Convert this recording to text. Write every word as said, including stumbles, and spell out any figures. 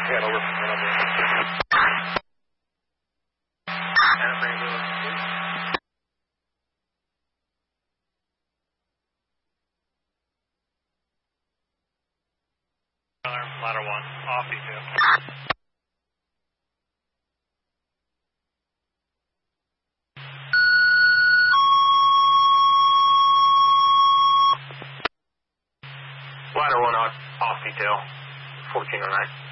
Yeah, over from one over. Ladder one, off detail. Ladder one off, off detail, fourteen oh nine.